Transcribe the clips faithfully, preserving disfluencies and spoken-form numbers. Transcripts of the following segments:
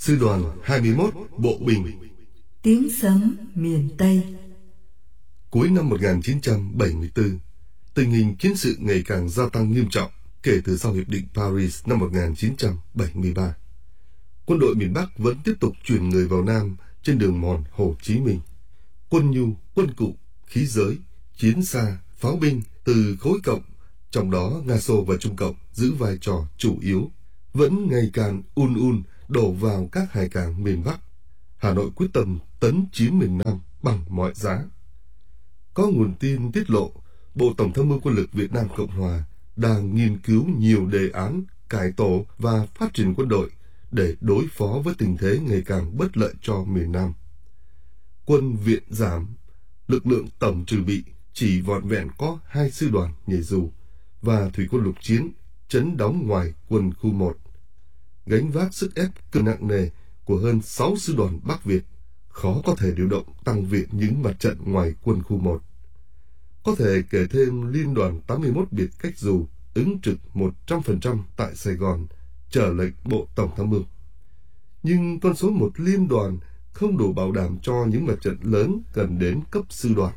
Sư đoàn hai mươi mốt Bộ binh. Tiếng sấm miền Tây. Cuối năm một nghìn chín trăm bảy mươi tư, tình hình chiến sự ngày càng gia tăng nghiêm trọng kể từ sau Hiệp định Paris năm một nghìn chín trăm bảy mươi ba. Quân đội miền Bắc vẫn tiếp tục chuyển người vào Nam trên đường mòn Hồ Chí Minh. Quân nhu, quân cụ, khí giới, chiến xa, pháo binh từ khối cộng, trong đó Nga Xô và Trung Cộng giữ vai trò chủ yếu, vẫn ngày càng un un đổ vào các hải cảng miền Bắc. Hà Nội quyết tâm tấn chiếm miền Nam bằng mọi giá. Có nguồn tin tiết lộ, Bộ Tổng tham mưu Quân lực Việt Nam Cộng Hòa đang nghiên cứu nhiều đề án cải tổ và phát triển quân đội để đối phó với tình thế ngày càng bất lợi cho miền Nam. Quân viện giảm, lực lượng tổng trừ bị chỉ vỏn vẹn có hai sư đoàn nhảy dù và thủy quân lục chiến trấn đóng ngoài quân khu một. Gánh vác sức ép cực nặng nề của hơn sáu sư đoàn Bắc Việt, khó có thể điều động tăng viện những mặt trận ngoài quân khu một. Có thể kể thêm Liên đoàn tám mươi mốt biệt cách dù ứng trực một trăm phần trăm tại Sài Gòn, chờ lệnh Bộ Tổng tham mưu. Nhưng con số một liên đoàn không đủ bảo đảm cho những mặt trận lớn cần đến cấp sư đoàn.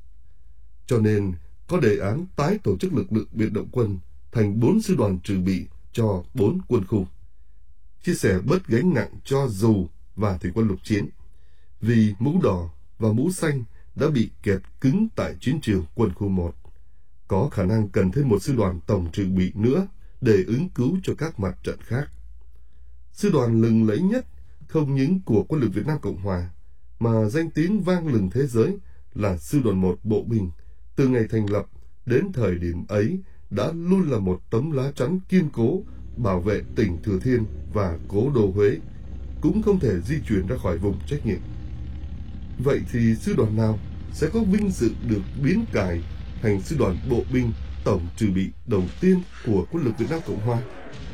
Cho nên, có đề án tái tổ chức lực lượng biệt động quân thành bốn sư đoàn trừ bị cho bốn quân khu. Chia sẻ bớt gánh nặng cho dù và thủy quân lục chiến, vì mũ đỏ và mũ xanh đã bị kẹt cứng tại chiến trường quân khu một. Có khả năng cần thêm một sư đoàn tổng trừ bị nữa để ứng cứu cho các mặt trận khác. Sư đoàn lừng lẫy nhất không những của Quân lực Việt Nam Cộng Hòa, mà danh tiếng vang lừng thế giới là Sư đoàn một Bộ binh, từ ngày thành lập đến thời điểm ấy đã luôn là một tấm lá chắn kiên cố bảo vệ tỉnh Thừa Thiên và cố đô Huế, cũng không thể di chuyển ra khỏi vùng trách nhiệm. Vậy thì sư đoàn nào sẽ có vinh dự được biến cải thành sư đoàn bộ binh tổng trừ bị đầu tiên của Quân lực Việt Nam Cộng Hòa?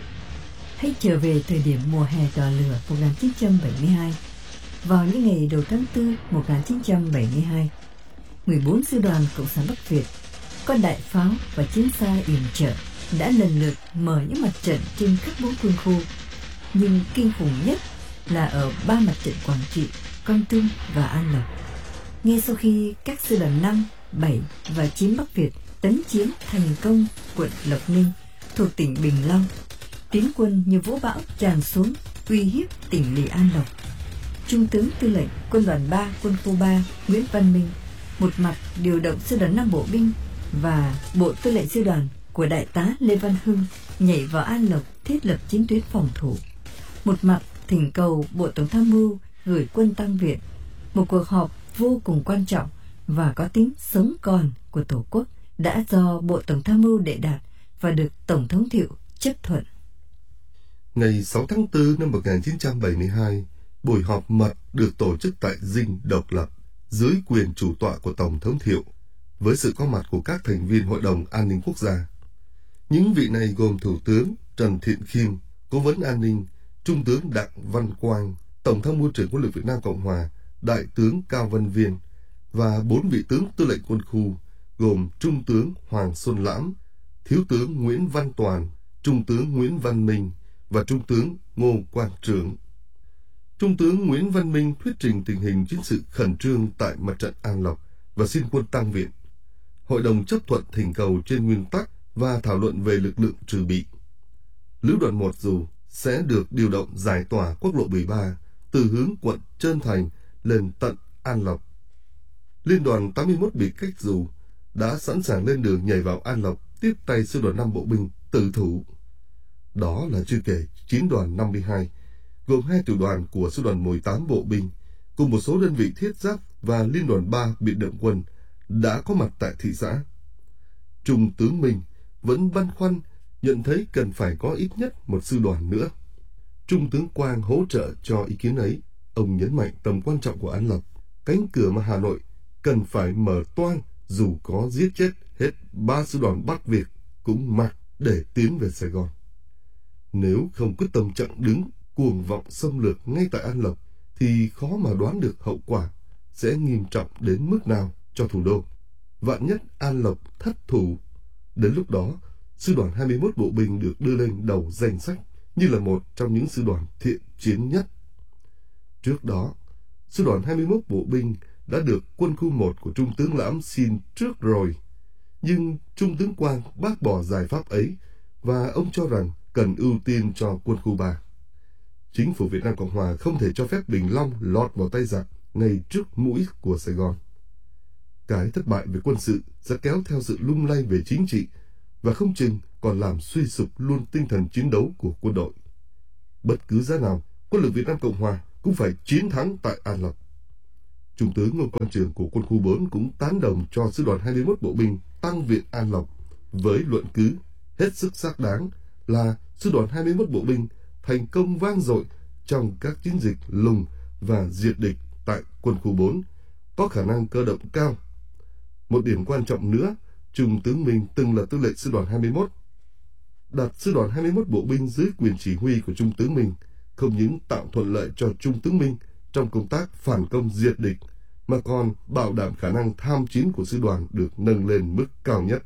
Hãy trở về thời điểm mùa hè đỏ lửa một nghìn chín trăm bảy mươi hai. Vào những ngày đầu tháng tư một nghìn chín trăm bảy mươi hai, mười bốn sư đoàn Cộng sản Bắc Việt, có đại pháo và chiến xa yểm trợ, đã lần lượt mở những mặt trận trên khắp bốn quân khu. Nhưng kinh khủng nhất là ở ba mặt trận Quảng Trị, Kon Tum và An Lộc. Ngay sau khi các sư đoàn năm, bảy và chín Bắc Việt tấn chiếm thành công quận Lộc Ninh thuộc tỉnh Bình Long, tiến quân như vũ bão tràn xuống uy hiếp tỉnh lỵ An Lộc. Trung tướng Tư lệnh Quân đoàn ba Quân khu ba Nguyễn Văn Minh một mặt điều động sư đoàn năm bộ binh và bộ tư lệnh sư đoàn của đại tá Lê Văn Hưng nhảy vào An Lộc thiết lập chiến tuyến phòng thủ. Một mặt thỉnh cầu Bộ Tổng tham mưu gửi quân tăng viện, một cuộc họp vô cùng quan trọng và có tính sống còn của Tổ quốc đã do Bộ Tổng tham mưu đệ đạt và được Tổng thống Thiệu chấp thuận. Ngày sáu tháng tư năm một nghìn chín trăm bảy mươi hai, buổi họp mật được tổ chức tại Dinh Độc Lập dưới quyền chủ tọa của Tổng thống Thiệu, với sự có mặt của các thành viên Hội đồng An ninh Quốc gia. Những vị này gồm Thủ tướng Trần Thiện Khiêm, Cố vấn An ninh, Trung tướng Đặng Văn Quang, Tổng tham mưu trưởng Quân lực Việt Nam Cộng Hòa, Đại tướng Cao Văn Viên và bốn vị tướng tư lệnh quân khu gồm Trung tướng Hoàng Xuân Lãm, Thiếu tướng Nguyễn Văn Toàn, Trung tướng Nguyễn Văn Minh và Trung tướng Ngô Quang Trưởng. Trung tướng Nguyễn Văn Minh thuyết trình tình hình chiến sự khẩn trương tại mặt trận An Lộc và xin quân tăng viện. Hội đồng chấp thuận thỉnh cầu trên nguyên tắc và thảo luận về lực lượng trừ bị. Lữ đoàn một dù sẽ được điều động giải tỏa quốc lộ mười ba từ hướng quận Trơn Thành lên tận An Lộc. Liên đoàn tám mươi mốt biệt cách dù đã sẵn sàng lên đường nhảy vào An Lộc tiếp tay sư đoàn năm bộ binh tử thủ. Đó là chưa kể chiến đoàn năm mươi hai, gồm hai tiểu đoàn của sư đoàn mười tám bộ binh cùng một số đơn vị thiết giáp và liên đoàn ba biệt động quân đã có mặt tại thị xã. Trung tướng Minh vẫn băn khoăn nhận thấy cần phải có ít nhất một sư đoàn nữa. Trung tướng Quang hỗ trợ cho ý kiến ấy. Ông nhấn mạnh tầm quan trọng của An Lộc, cánh cửa mà Hà Nội cần phải mở toang dù có giết chết hết ba sư đoàn Bắc Việt cũng mặc để tiến về Sài Gòn. Nếu không quyết tâm chặn đứng cuồng vọng xâm lược ngay tại An Lộc thì khó mà đoán được hậu quả sẽ nghiêm trọng đến mức nào cho thủ đô. Vạn nhất An Lộc thất thủ, đến lúc đó sư đoàn hai mươi mốt bộ binh được đưa lên đầu danh sách như là một trong những sư đoàn thiện chiến nhất. Trước đó, Sư đoàn hai mươi mốt bộ binh đã được quân khu một của Trung tướng Lãm xin trước rồi, nhưng Trung tướng Quang bác bỏ giải pháp ấy và ông cho rằng cần ưu tiên cho quân khu ba. Chính phủ Việt Nam Cộng Hòa không thể cho phép Bình Long lọt vào tay giặc ngay trước mũi của Sài Gòn. Cái thất bại về quân sự sẽ kéo theo sự lung lay về chính trị và không chừng còn làm suy sụp luôn tinh thần chiến đấu của quân đội. Bất cứ giá nào, quân lực Việt Nam Cộng Hòa cũng phải chiến thắng tại An Lộc. Trung tướng Ngô Quang Trường của quân khu bốn cũng tán đồng cho Sư đoàn hai mươi mốt bộ binh tăng viện An Lộc với luận cứ hết sức xác đáng là Sư đoàn hai mươi mốt bộ binh thành công vang dội trong các chiến dịch lùng và diệt địch tại quân khu bốn, có khả năng cơ động cao. Một điểm quan trọng nữa, Trung tướng Minh từng là tư lệnh Sư đoàn hai mươi mốt. Đặt Sư đoàn hai mươi mốt bộ binh dưới quyền chỉ huy của Trung tướng Minh không những tạo thuận lợi cho Trung tướng Minh trong công tác phản công diệt địch, mà còn bảo đảm khả năng tham chiến của sư đoàn được nâng lên mức cao nhất.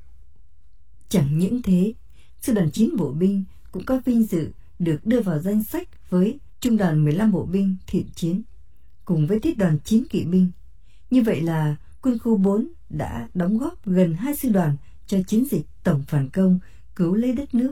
Chẳng những thế, Sư đoàn chín bộ binh cũng có vinh dự được đưa vào danh sách với Trung đoàn mười lăm bộ binh thiện chiến, cùng với Thiết đoàn chín kỵ binh. Như vậy là quân khu bốn đã đóng góp gần hai sư đoàn cho chiến dịch tổng phản công cứu lấy đất nước.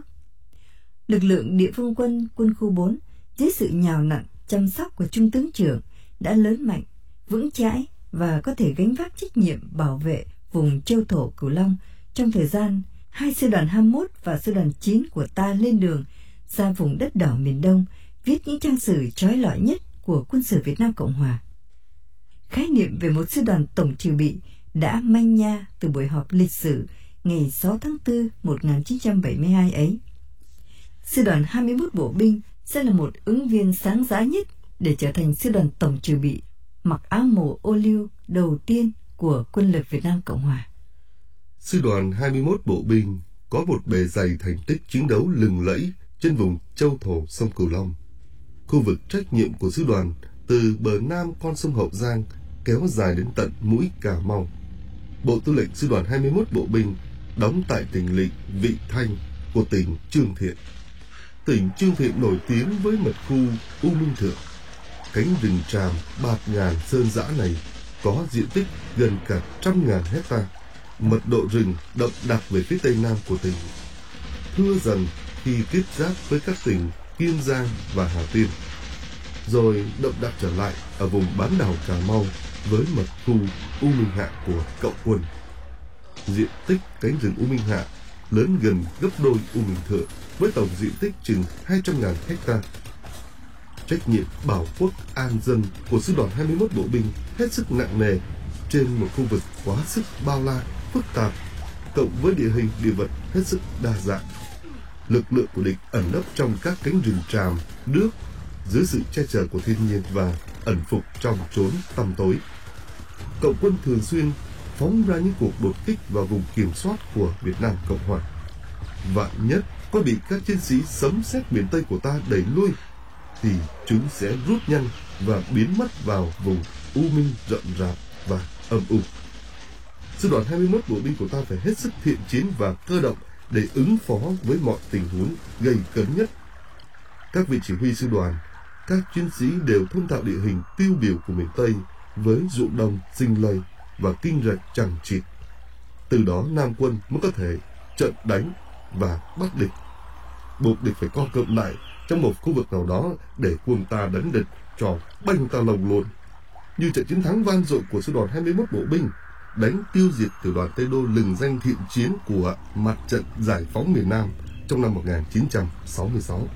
Lực lượng địa phương quân quân khu bốn dưới sự nhào nặn chăm sóc của Trung tướng trưởng đã lớn mạnh, vững chãi và có thể gánh vác trách nhiệm bảo vệ vùng châu thổ Cửu Long trong thời gian hai sư đoàn hai mươi mốt và sư đoàn chín của ta lên đường ra vùng đất đỏ miền Đông, viết những trang sử trói lọi nhất của quân sử Việt Nam Cộng Hòa. Khái niệm về một sư đoàn tổng trừ bị đã manh nha từ buổi họp lịch sử ngày sáu tháng tư một nghìn chín trăm bảy mươi hai ấy. Sư đoàn hai mươi mốt bộ binh sẽ là một ứng viên sáng giá nhất để trở thành sư đoàn tổng trừ bị mặc áo mồ ô liu đầu tiên của quân lực Việt Nam Cộng Hòa. Sư đoàn hai mươi mốt bộ binh có một bề dày thành tích chiến đấu lừng lẫy trên vùng châu thổ sông Cửu Long. Khu vực trách nhiệm của sư đoàn từ bờ nam con sông Hậu Giang kéo dài đến tận mũi Cà Mau. Bộ Tư lệnh Sư đoàn hai mươi mốt bộ binh đóng tại tỉnh lỵ Vị Thanh của tỉnh Chương Thiện. Tỉnh Chương Thiện nổi tiếng với mật khu U Minh Thượng. Cánh rừng tràm bạt ngàn sơn dã này có diện tích gần cả trăm ngàn hecta. Mật độ rừng đậm đặc về phía tây nam của tỉnh, thưa dần khi tiếp giáp với các tỉnh Kiên Giang và Hà Tiên, rồi đậm đặc trở lại ở vùng bán đảo Cà Mau với mật khu U Minh Hạ của Cộng quân. Diện tích cánh rừng U Minh Hạ lớn gần gấp đôi U Minh Thượng với tổng diện tích chừng hai trăm ngàn hecta. Trách nhiệm bảo quốc an dân của sư đoàn hai mươi mốt bộ binh hết sức nặng nề trên một khu vực quá sức bao la, phức tạp, cộng với địa hình địa vật hết sức đa dạng. Lực lượng của địch ẩn nấp trong các cánh rừng tràm, nước, dưới sự che chở của thiên nhiên và ẩn phục trong chốn tăm tối. Cộng quân thường xuyên phóng ra những cuộc đột kích vào vùng kiểm soát của Việt Nam Cộng Hòa. Vạn nhất có bị các chiến sĩ sấm sét miền Tây của ta đẩy lui, thì chúng sẽ rút nhanh và biến mất vào vùng u minh rậm rạp và âm u. Sư đoàn hai mươi mốt bộ binh của ta phải hết sức thiện chiến và cơ động để ứng phó với mọi tình huống gây cấn nhất. Các vị chỉ huy sư đoàn, các chiến sĩ đều thông thạo địa hình tiêu biểu của miền Tây với ruộng đồng sinh lầy và kinh rạch chằng chịt. Từ đó Nam quân mới có thể trận đánh và bắt địch. Buộc địch phải co cụm lại trong một khu vực nào đó để quân ta đánh địch cho banh ta lồng luôn. Như trận chiến thắng van dội của sư đoàn hai mươi mốt bộ binh đánh tiêu diệt tiểu đoàn Tây Đô lừng danh thiện chiến của mặt trận giải phóng miền Nam trong năm một nghìn chín trăm sáu mươi sáu.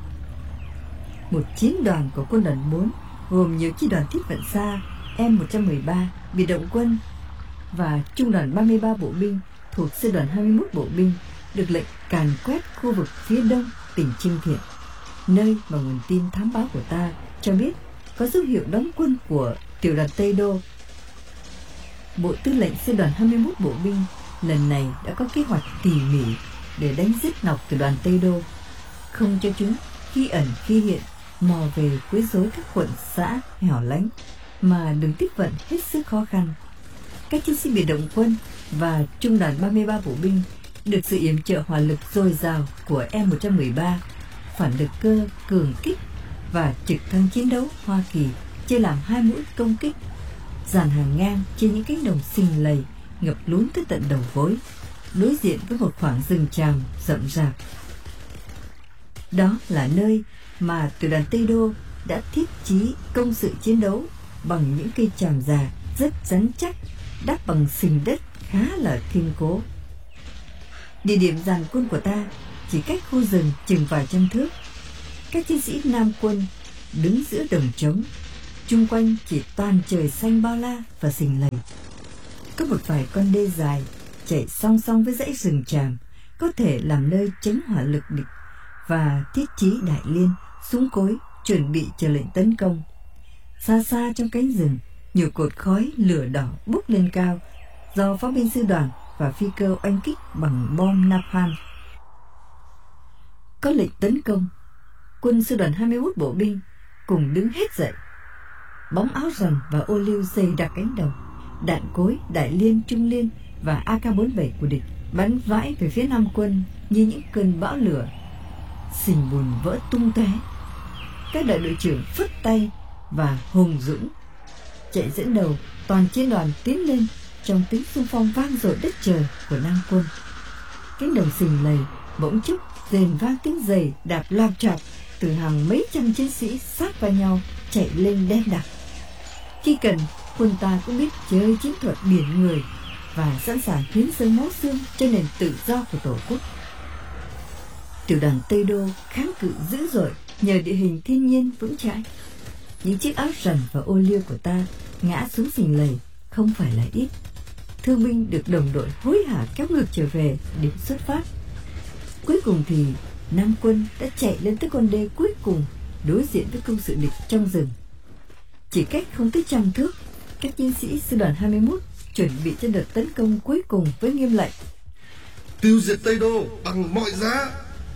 Một chiến đoàn của quân đoàn bốn gồm nhiều chi đoàn thiết vận xa M một trăm mười ba biệt động quân và trung đoàn ba mươi ba bộ binh thuộc sư đoàn hai mươi mốt bộ binh được lệnh càn quét khu vực phía đông tỉnh Chương Thiện, nơi mà nguồn tin thám báo của ta cho biết có dấu hiệu đóng quân của tiểu đoàn Tây Đô. Bộ Tư lệnh sư đoàn hai mươi mốt bộ binh lần này đã có kế hoạch tỉ mỉ để đánh giết nọc tiểu đoàn Tây Đô, không cho chúng khi ẩn khi hiện mò về quấy rối các quận xã hẻo lánh mà đường tiếp vận hết sức khó khăn. Các chiến sĩ biệt động quân và trung đoàn ba mươi ba bộ binh được sự yểm trợ hỏa lực dồi dào của M một trăm mười ba, phản lực cơ cường kích và trực thăng chiến đấu Hoa Kỳ chia làm hai mũi công kích, dàn hàng ngang trên những cánh đồng xình lầy ngập lún tới tận đầu gối, đối diện với một khoảng rừng tràm rậm rạp. Đó là nơi mà tiểu đoàn Tây Đô đã thiết chí công sự chiến đấu bằng những cây tràm già rất rắn chắc, đắp bằng sình đất khá là kiên cố. Địa điểm dàn quân của ta chỉ cách khu rừng chừng vài trăm thước. Các chiến sĩ Nam quân đứng giữa đồng trống, chung quanh chỉ toàn trời xanh bao la và sình lầy. Có một vài con đê dài chạy song song với dãy rừng tràm, có thể làm nơi tránh hỏa lực địch, và thiết chí đại liên, súng cối chuẩn bị chờ lệnh tấn công. Xa xa trong cánh rừng, nhiều cột khói lửa đỏ bốc lên cao do pháo binh sư đoàn và phi cơ oanh kích bằng bom napalm. Có lệnh tấn công, quân sư đoàn hai mươi mốt bộ binh cùng đứng hết dậy. Bóng áo rằn và ô liu dày đặc cánh đồng, đạn cối, đại liên, trung liên và A K bốn mươi bảy của địch bắn vãi về phía Nam quân như những cơn bão lửa. Sình bùn vỡ tung tóe. Các đại đội trưởng phất tay và hùng dũng chạy dẫn đầu toàn chiến đoàn tiến lên trong tiếng xung phong vang dội đất trời của Nam quân. Cánh đồng sình lầy bỗng chốc rền vang tiếng giày đạp loạt chọc từ hàng mấy trăm chiến sĩ sát vào nhau chạy lên đen đặc. Khi cần, quân ta cũng biết chơi chiến thuật biển người và sẵn sàng hiến dâng máu xương cho nền tự do của Tổ quốc. Tiểu đoàn Tây Đô kháng cự dữ dội nhờ địa hình thiên nhiên vững chãi. Những chiếc áo rằn và ô liu của ta ngã xuống sình lầy không phải là ít. Thương binh được đồng đội hối hả kéo ngược trở về điểm xuất phát. Cuối cùng thì Nam quân đã chạy lên tới con đê cuối cùng đối diện với công sự địch trong rừng. Chỉ cách không tới trăm thước, các chiến sĩ sư đoàn hai mươi mốt chuẩn bị cho đợt tấn công cuối cùng với nghiêm lệnh: tiêu diệt Tây Đô bằng mọi giá.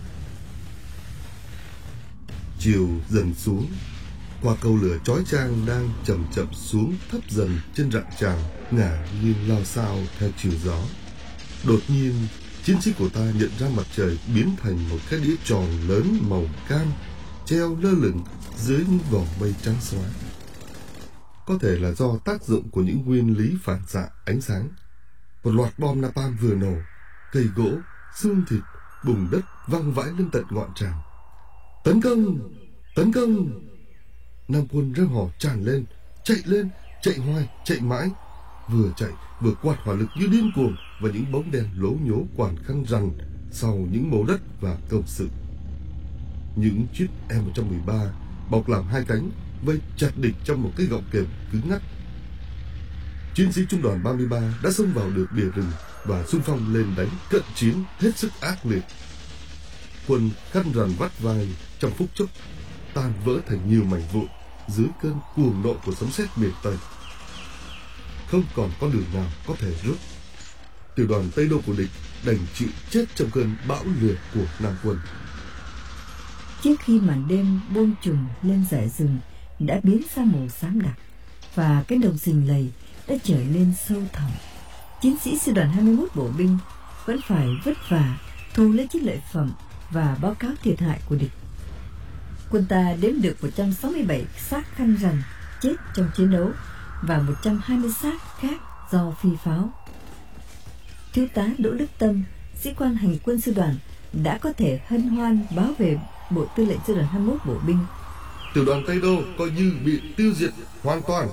Chiều dần xuống, qua cầu lửa chói chang đang chậm chậm xuống thấp dần trên rặng tràm ngả nghiêng lao xao theo chiều gió. Đột nhiên, chiến sĩ của ta nhận ra mặt trời biến thành một cái đĩa tròn lớn màu cam treo lơ lửng dưới những vòng mây trắng xóa. Có thể là do tác dụng của những nguyên lý phản xạ ánh sáng. Một loạt bom napalm vừa nổ, cây gỗ, xương thịt, bùn đất văng vãi lên tận ngọn tràm. Tấn công! Tấn công! Nam quân reo hò tràn lên, chạy lên, chạy hoài, chạy mãi. Vừa chạy vừa quạt hỏa lực như điên cuồng và những bóng đen lố nhố quằn khăn rằn sau những mố đất và công sự. Những chiếc E một một ba bọc làm hai cánh vây chặt địch trong một cái gọng kềm cứng ngắc. Chiến sĩ trung đoàn ba mươi ba đã xông vào được bìa rừng và xung phong lên đánh cận chiến hết sức ác liệt. Quân khăn rằn vắt vai trong phút chốc tan vỡ thành nhiều mảnh vụn dưới cơn cuồng nộ của sấm sét miền Tây. Không còn con đường nào có thể rút. Tiểu đoàn Tây Đô của địch đành chịu chết trong cơn bão lửa của Nam quân. Trước khi màn đêm buông trùm lên dải rừng đã biến sang màu xám đặc và cái đồng sình lầy đã trở lên sâu thẳm, chiến sĩ sư đoàn hai mươi mốt bộ binh vẫn phải vất vả thu lấy chiến lợi phẩm và báo cáo thiệt hại của địch. Quân ta đếm được một trăm sáu mươi bảy xác khăn rằn chết trong chiến đấu và một trăm hai mươi xác khác do phi pháo. Thiếu tá Đỗ Đức Tâm, sĩ quan hành quân sư đoàn, đã có thể hân hoan báo về Bộ Tư lệnh sư đoàn hai mươi mốt bộ binh: tiểu đoàn Tây Đô coi như bị tiêu diệt hoàn toàn.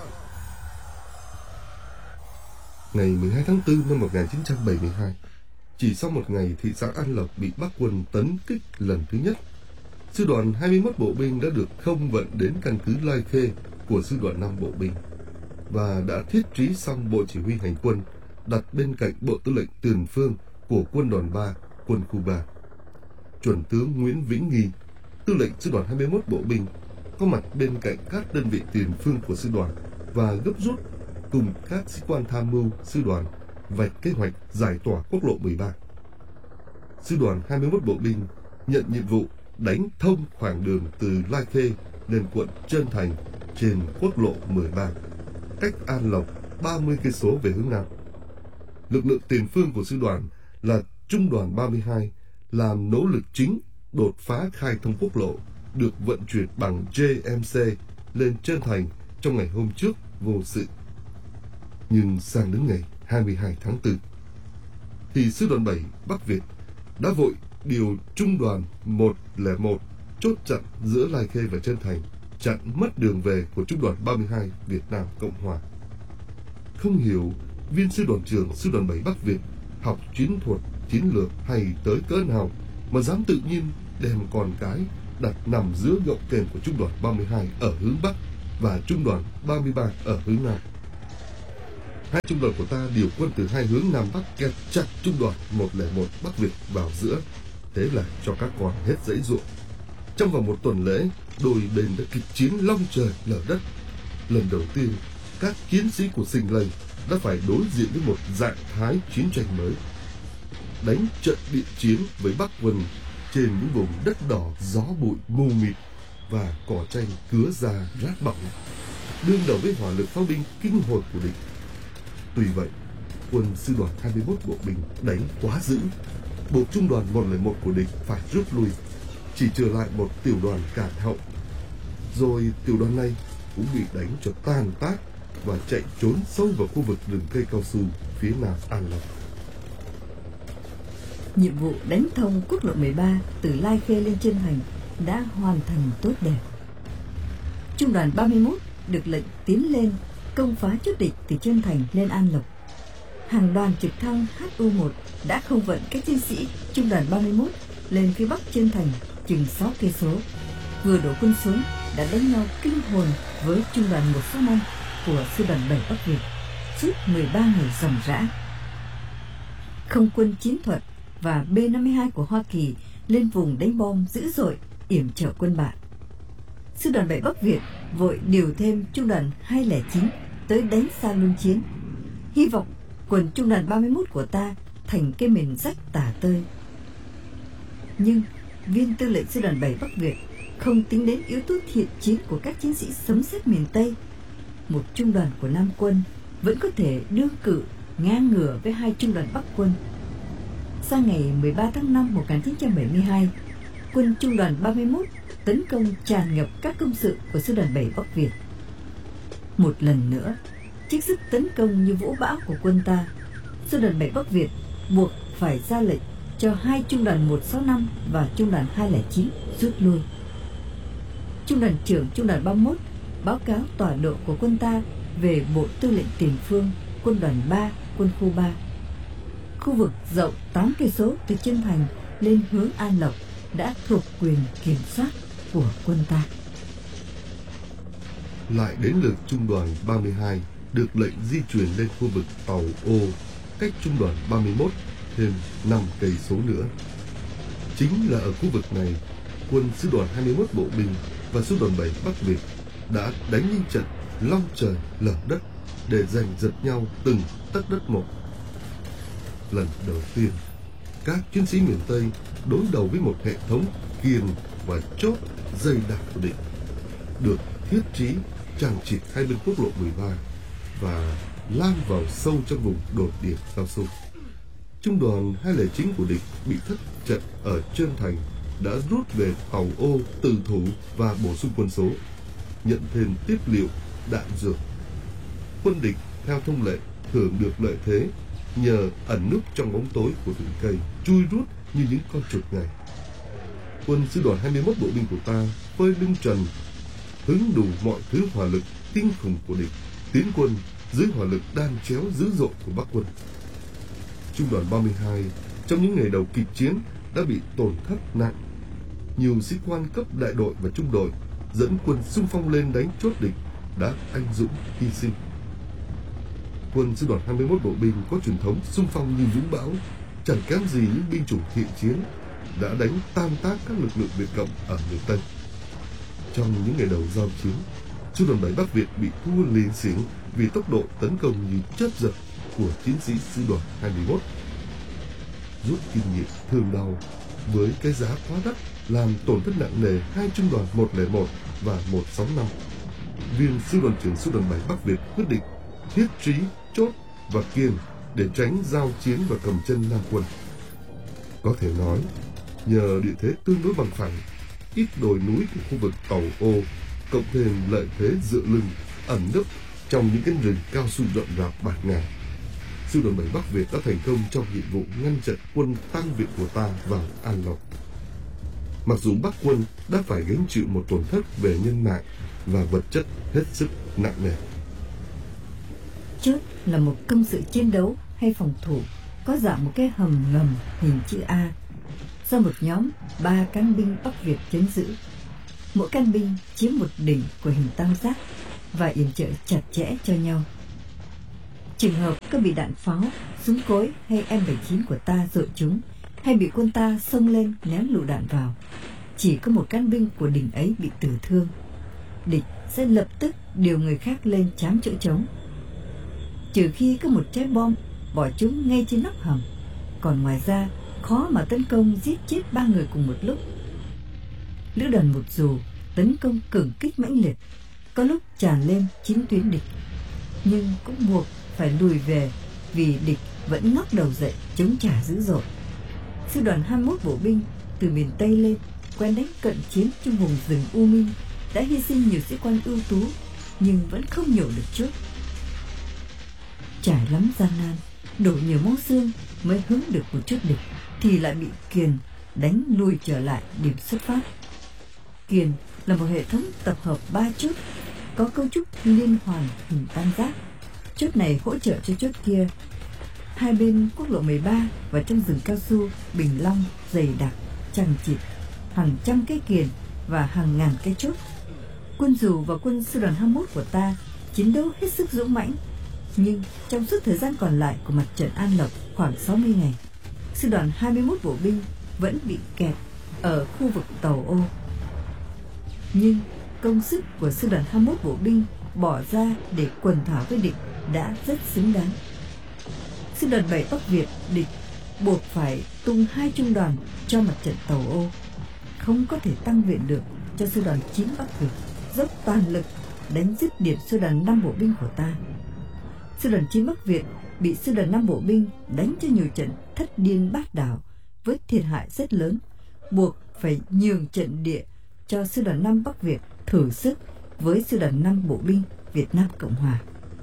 Ngày mười hai tháng tư năm một nghìn chín trăm bảy mươi hai, chỉ sau một ngày thị xã An Lộc bị Bắc quân tấn kích lần thứ nhất, sư đoàn hai mươi mốt bộ binh đã được không vận đến căn cứ Lai Khê của sư đoàn năm bộ binh và đã thiết trí xong bộ chỉ huy hành quân đặt bên cạnh Bộ Tư lệnh Tiền phương của quân đoàn ba, quân khu ba. Chuẩn tướng Nguyễn Vĩnh Nghi, tư lệnh sư đoàn hai mươi mốt bộ binh, có mặt bên cạnh các đơn vị tiền phương của sư đoàn và gấp rút cùng các sĩ quan tham mưu sư đoàn vạch kế hoạch giải tỏa quốc lộ mười ba. Sư đoàn hai mươi mốt bộ binh nhận nhiệm vụ đánh thông khoảng đường từ Lai Khê lên quận Trơn Thành trên quốc lộ mười ba, cách An Lộc ba mươi cây số về hướng nam. Lực lượng tiền phương của sư đoàn là trung đoàn ba mươi hai làm nỗ lực chính đột phá khai thông quốc lộ, được vận chuyển bằng J M C lên Trơn Thành trong ngày hôm trước vô sự. Nhưng sang đến ngày hai mươi hai tháng tư, thì sư đoàn bảy Bắc Việt đã vội điều trung đoàn một không một chốt chặn giữa Lai Khê và Trân Thành, chặn mất đường về của trung đoàn ba mươi hai Việt Nam Cộng Hòa. Không hiểu viên sư đoàn trưởng sư đoàn bảy Bắc Việt học chiến thuật, chiến lược hay tới cỡ nào mà dám tự nhiên đem con cái đặt nằm giữa gọng kềm của trung đoàn ba mươi hai ở hướng Bắc và trung đoàn ba mươi ba ở hướng Nam. Hai trung đoàn của ta điều quân từ hai hướng Nam Bắc kẹp chặt trung đoàn một không một Bắc Việt vào giữa, thế là cho các con hết dãy ruộng. Trong vòng một tuần lễ, đôi bên đã kịch chiến long trời lở đất. Lần đầu tiên, các chiến sĩ của Sinh Lây đã phải đối diện với một trạng thái chiến tranh mới. Đánh trận điện chiến với Bắc quân trên những vùng đất đỏ gió bụi mù mịt và cỏ tranh cứa ra rát bỏng, đương đầu với hỏa lực pháo binh kinh hồn của địch. Tuy vậy, quân sư đoàn hai mươi mốt bộ binh đánh quá dữ, buộc trung đoàn một không một của địch phải rút lui, chỉ trừ lại một tiểu đoàn cản hậu. Rồi tiểu đoàn này cũng bị đánh cho tan tác và chạy trốn sâu vào khu vực rừng cây cao su phía nam An Long. Nhiệm vụ đánh thông quốc lộ mười ba từ Lai Khê lên Trân Thành đã hoàn thành tốt đẹp. Trung đoàn ba mươi mốt được lệnh tiến lên công phá chốt địch từ Trân Thành lên An Lộc. Hàng đoàn trực thăng H U một đã không vận các chiến sĩ trung đoàn ba mươi mốt lên phía bắc Trân Thành chừng sáu cây số. Vừa đổ quân xuống đã đánh nhau kinh hồn với trung đoàn một sáu năm của sư đoàn bảy Bắc Việt suốt mười ba ngày ròng rã. Không quân chiến thuật và B năm mươi hai của Hoa Kỳ lên vùng đánh bom dữ dội yểm trợ quân bạn. Sư đoàn bảy Bắc Việt vội điều thêm trung đoàn hai không chín tới đánh xa luân chiến, hy vọng quần trung đoàn ba mươi mốt của ta thành cái mền rách tả tơi. Nhưng viên tư lệnh sư đoàn bảy Bắc Việt không tính đến yếu tố thiện chiến của các chiến sĩ sấm sét miền Tây. Một trung đoàn của Nam quân vẫn có thể đương cự ngang ngửa với hai trung đoàn Bắc quân. Sang ngày mười ba tháng năm một nghìn chín trăm bảy mươi hai, quân trung đoàn ba mươi mốt tấn công tràn ngập các công sự của sư đoàn bảy Bắc Việt. Một lần nữa, trước sức tấn công như vũ bão của quân ta, sư đoàn bảy Bắc Việt buộc phải ra lệnh cho hai trung đoàn một sáu năm và trung đoàn hai không chín rút lui. Trung đoàn trưởng trung đoàn ba mươi mốt báo cáo tọa độ của quân ta về bộ tư lệnh tiền phương quân đoàn ba quân khu ba. Khu vực rộng tám cây số từ Trân Thành lên hướng An Lộc đã thuộc quyền kiểm soát của quân ta. Lại đến lượt trung đoàn ba mươi hai được lệnh di chuyển lên khu vực Tàu Ô, cách trung đoàn ba mươi mốt thêm năm cây số nữa. Chính là ở khu vực này, quân sư đoàn hai mươi mốt bộ binh và sư đoàn bảy Bắc Việt đã đánh những trận long trời lở đất để giành giật nhau từng tấc đất một. Lần đầu tiên, các chiến sĩ miền Tây đối đầu với một hệ thống kiềng và chốt dày đặc của địch, được thiết trí chằng chịt hai bên quốc lộ mười ba và lan vào sâu trong vùng đột điểm cao su. Trung đoàn hai không chín của địch bị thất trận ở Trân Thành đã rút về Tàu Ô từ thủ và bổ sung quân số, nhận thêm tiếp liệu, đạn dược. Quân địch theo thông lệ hưởng được lợi thế nhờ ẩn núp trong bóng tối của rừng cây, chui rút như những con chuột ngày. Quân sư đoàn hai mươi mốt bộ binh của ta phơi lưng trần, hứng đủ mọi thứ hỏa lực kinh khủng của địch, tiến quân dưới hỏa lực đan chéo dữ dội của Bắc quân. Trung đoàn ba mươi hai trong những ngày đầu kịch chiến đã bị tổn thất nặng. Nhiều sĩ quan cấp đại đội và trung đội dẫn quân xung phong lên đánh chốt địch đã anh dũng hy sinh. Quân sư đoàn hai mươi mốt bộ binh có truyền thống xung phong như dũng bão, chẳng kém gì những binh chủng thiện chiến, đã đánh tan tác các lực lượng Việt Cộng ở miền Tây. Trong những ngày đầu giao chiến, sư đoàn bảy Bắc Việt bị thua lì xỉn vì tốc độ tấn công như chớp giật của chiến sĩ sư đoàn hai mươi mốt. Rút kinh nghiệm thương đau với cái giá quá đắt làm tổn thất nặng nề hai trung đoàn một không một và một sáu năm. Viên sư đoàn trưởng sư đoàn bảy Bắc Việt quyết định thiết trí chốt và kiềng để tránh giao chiến và cầm chân Nam quân. Có thể nói, nhờ địa thế tương đối bằng phẳng, ít đồi núi của khu vực Tàu Ô, cộng thêm lợi thế dựa lưng ẩn nấp trong những cánh rừng cao su rậm rạp bạt ngàn. Sư đoàn bảy Bắc Việt đã thành công trong nhiệm vụ ngăn chặn quân tăng viện của ta vào An Lộc. Mặc dù Bắc quân đã phải gánh chịu một tổn thất về nhân mạng và vật chất hết sức nặng nề. Chốt là một công sự chiến đấu hay phòng thủ có dạng một cái hầm ngầm hình chữ A do một nhóm ba cán binh Bắc Việt trấn giữ. Mỗi cán binh chiếm một đỉnh của hình tam giác và yểm trợ chặt chẽ cho nhau. Trường hợp có bị đạn pháo, súng cối hay M bảy chín của ta dội trúng, hay bị quân ta xông lên ném lựu đạn vào, chỉ có một cán binh của đỉnh ấy bị tử thương, địch sẽ lập tức điều người khác lên trám chỗ trống. Trừ khi có một trái bom bỏ trúng ngay trên nóc hầm, còn ngoài ra khó mà tấn công giết chết ba người cùng một lúc. Lữ đoàn một dù tấn công cường kích mãnh liệt, có lúc tràn lên chín tuyến địch, nhưng cũng buộc phải lùi về vì địch vẫn ngóc đầu dậy chống trả dữ dội. Sư đoàn hai mươi mốt bộ binh từ miền Tây lên quen đánh cận chiến trong vùng rừng U Minh đã hy sinh nhiều sĩ quan ưu tú nhưng vẫn không nhổ được chốt. Trải lắm gian nan, đổ nhiều máu xương mới hướng được một chút địch thì lại bị Kiền đánh lui trở lại điểm xuất phát. Kiền là một hệ thống tập hợp ba chốt có cấu trúc liên hoàn hình tam giác. Chốt này hỗ trợ cho chốt kia. Hai bên quốc lộ mười ba và trong rừng cao su Bình Long dày đặc chằng chịt, hàng trăm cái kiền và hàng ngàn cái chốt. Quân dù và quân sư đoàn hai mươi mốt của ta chiến đấu hết sức dũng mãnh, nhưng trong suốt thời gian còn lại của mặt trận An Lộc khoảng sáu mươi ngày, sư đoàn hai mươi mốt bộ binh vẫn bị kẹt ở khu vực Tàu Ô. Nhưng công sức của sư đoàn hai mươi mốt bộ binh bỏ ra để quần thảo với địch đã rất xứng đáng. Sư đoàn bảy Bắc Việt địch buộc phải tung hai trung đoàn cho mặt trận Tàu Ô, không có thể tăng viện được cho sư đoàn chín Bắc Việt dốc toàn lực đánh dứt điểm sư đoàn năm bộ binh của ta. Sư đoàn chín Bắc Việt bị sư đoàn năm bộ binh đánh cho nhiều trận thất điên bát đảo với thiệt hại rất lớn, buộc phải nhường trận địa cho sư đoàn năm Bắc Việt thử sức với sư đoàn năm bộ binh Việt Nam Cộng Hòa.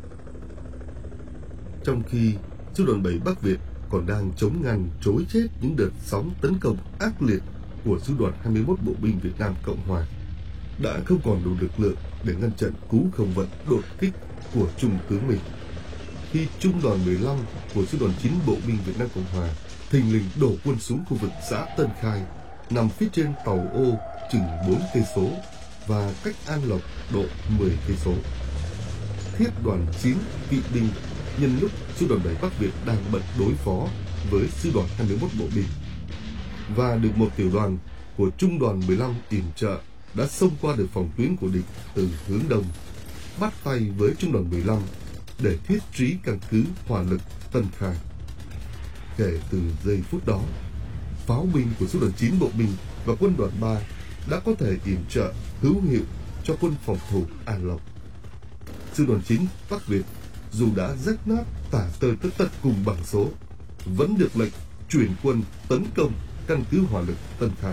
Trong khi sư đoàn bảy Bắc Việt còn đang chống ngăn trối chết những đợt sóng tấn công ác liệt của sư đoàn hai mươi mốt bộ binh Việt Nam Cộng Hòa, đã không còn đủ lực lượng để ngăn chặn cú không vận đột kích của Trung tướng Minh. Khi trung đoàn mười lăm của sư đoàn chín bộ binh Việt Nam Cộng Hòa thình lình đổ quân xuống khu vực xã Tân Khai, nằm phía trên Tàu Ô chừng bốn cây số và cách An Lộc độ mười cây số. Thiết đoàn chín kỵ binh nhân lúc sư đoàn bảy Bắc Việt đang bận đối phó với sư đoàn hai mươi mốt bộ binh và được một tiểu đoàn của trung đoàn mười lăm yểm trợ, đã xông qua được phòng tuyến của địch từ hướng đông, bắt tay với trung đoàn mười lăm để thiết trí căn cứ hỏa lực Tân Khai. Kể từ giây phút đó, pháo binh của sư đoàn chín bộ binh và quân đoàn ba đã có thể yểm trợ hữu hiệu cho quân phòng thủ An Lộc. Sư đoàn chín Bắc Việt dù đã rách nát tả tơi tất tật cùng bằng số, vẫn được lệnh chuyển quân tấn công căn cứ hỏa lực Tân Khai.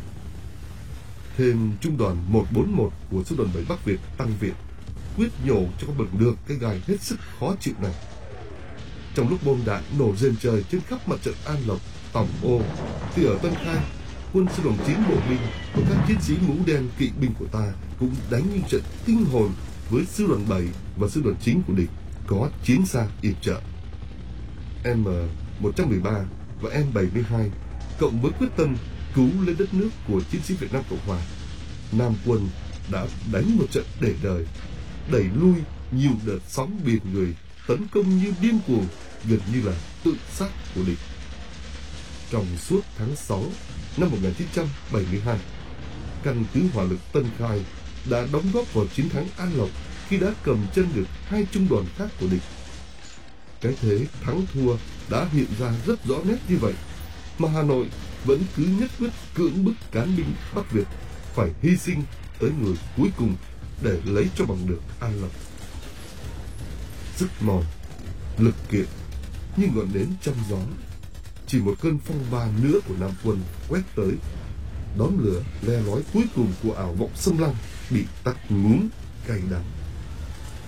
Thêm trung đoàn một bốn một của sư đoàn bảy Bắc Việt tăng viện, quyết nhổ cho bằng được cái gai hết sức khó chịu này. Trong lúc bom đạn nổ rền trời trên khắp mặt trận An Lộc, Tòng Ô, thì ở Tân Khai, quân sư đoàn chín bộ binh và các chiến sĩ mũ đen kỵ binh của ta cũng đánh những trận kinh hồn với sư đoàn bảy và sư đoàn chín của địch có chiến xa yểm trợ. M một một ba và M bảy mươi hai cộng với quyết tâm cứu lấy đất nước của chiến sĩ Việt Nam Cộng Hòa, Nam quân đã đánh một trận để đời, đẩy lui nhiều đợt sóng biển người tấn công như điên cuồng, gần như là tự sát của địch. Trong suốt tháng sáu năm một nghìn chín trăm bảy mươi hai, căn cứ hỏa lực Tân Khai đã đóng góp vào chiến thắng An Lộc khi đã cầm chân được hai trung đoàn khác của địch. Cái thế thắng thua đã hiện ra rất rõ nét như vậy, mà Hà Nội vẫn cứ nhất quyết cưỡng bức cán binh Bắc Việt phải hy sinh tới người cuối cùng để lấy cho bằng được An Lộc. Sức mòn, lực kiện như ngọn nến trăm gió, chỉ một cơn phong ba nữa của Nam quân quét tới, đón lửa le lói cuối cùng của ảo vọng xâm lăng bị tắt ngúm cay đắng.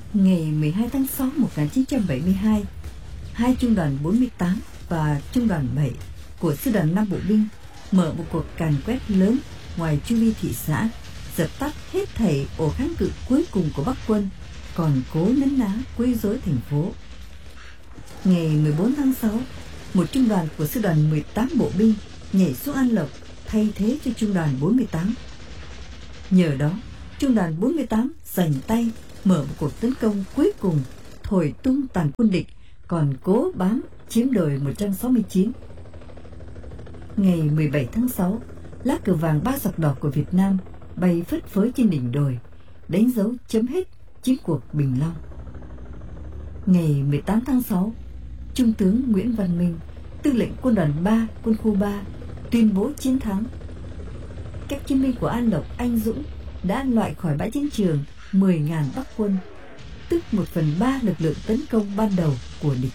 Ngày mười hai tháng sáu năm một nghìn chín trăm bảy mươi hai, hai trung đoàn bốn mươi tám và trung đoàn bảy của sư đoàn năm bộ binh mở một cuộc càn quét lớn ngoài chu vi thị xã, dập tắt hết thảy ổ kháng cự cuối cùng của Bắc quân còn cố nấn ná quấy rối thành phố. Ngày mười bốn tháng sáu, một trung đoàn của sư đoàn mười tám bộ binh nhảy xuống An Lộc thay thế cho trung đoàn bốn mươi tám. Nhờ đó, trung đoàn bốn mươi tám giành tay mở một cuộc tấn công cuối cùng, thổi tung tàn quân địch còn cố bám chiếm đồi một trăm sáu mươi chín. Ngày mười bảy tháng sáu, lá cờ vàng ba dọc đỏ của Việt Nam bay phất phới trên đỉnh đồi, đánh dấu chấm hết chiến cuộc Bình Long. Ngày mười tám tháng sáu, Trung tướng Nguyễn Văn Minh, tư lệnh quân đoàn ba, quân khu ba, tuyên bố chiến thắng. Các chiến binh của An Lộc anh dũng đã loại khỏi bãi chiến trường mười nghìn Bắc quân, tức một phần ba lực lượng tấn công ban đầu của địch.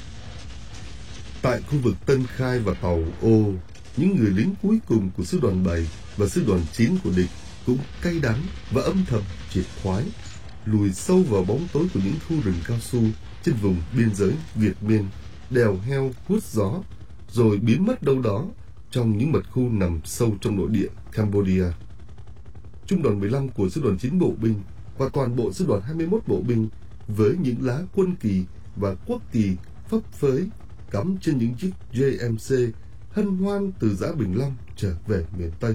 Tại khu vực Tân Khai và Tàu Ô, những người lính cuối cùng của sư đoàn bảy và sư đoàn chín của địch cũng cay đắng và âm thầm triệt thoái, lùi sâu vào bóng tối của những khu rừng cao su trên vùng biên giới Việt Miên, đèo heo hút gió, rồi biến mất đâu đó trong những mật khu nằm sâu trong nội địa Cambodia. Trung đoàn mười lăm của sư đoàn chín bộ binh và toàn bộ sư đoàn hai mươi mốt bộ binh với những lá quân kỳ và quốc kỳ phấp phới cắm trên những chiếc J M C hân hoan từ giã Bình Long trở về miền Tây.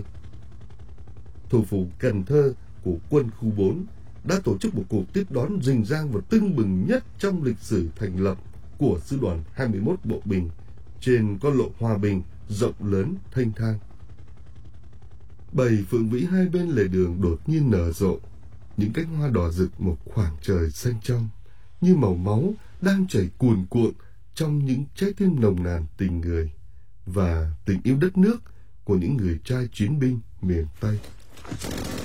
Thủ phủ Cần Thơ của quân khu bốn đã tổ chức một cuộc tiếp đón rình rang và tưng bừng nhất trong lịch sử thành lập của sư đoàn hai mươi mốt bộ binh trên con lộ Hòa Bình rộng lớn thênh thang. Bầy phượng vĩ hai bên lề đường đột nhiên nở rộ, những cánh hoa đỏ rực một khoảng trời xanh trong, như màu máu đang chảy cuồn cuộn trong những trái tim nồng nàn tình người và tình yêu đất nước của những người trai chiến binh miền Tây.